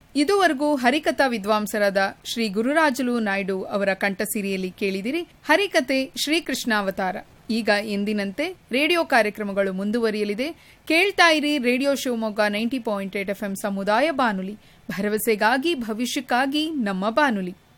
ಇದುವರೆಗೂ ಹರಿಕಥಾ ವಿದ್ವಾಂಸರಾದ ಶ್ರೀ ಗುರುರಾಜುಲು ನಾಯ್ಡು ಅವರ ಕಂಠಸಿರಿಯಲ್ಲಿ ಕೇಳಿದಿರಿ ಹರಿಕತೆ ಶ್ರೀಕೃಷ್ಣಾವತಾರ. ಈಗ ಎಂದಿನಂತೆ ರೇಡಿಯೋ ಕಾರ್ಯಕ್ರಮಗಳು ಮುಂದುವರಿಯಲಿದೆ. ಕೇಳ್ತಾ ಇರಿ ರೇಡಿಯೋ ಶಿವಮೊಗ್ಗ 90.8 FM ಸಮುದಾಯ ಬಾನುಲಿ, ಭರವಸೆಗಾಗಿ ಭವಿಷ್ಯಕ್ಕಾಗಿ ನಮ್ಮ ಬಾನುಲಿ.